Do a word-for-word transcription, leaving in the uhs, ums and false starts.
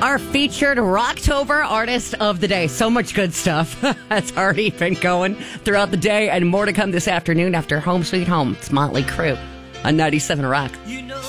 our featured Rocktober artist of the day. So much good stuff has already been going throughout the day, and more to come this afternoon after Home Sweet Home. It's Motley Crue on ninety-seven Rock.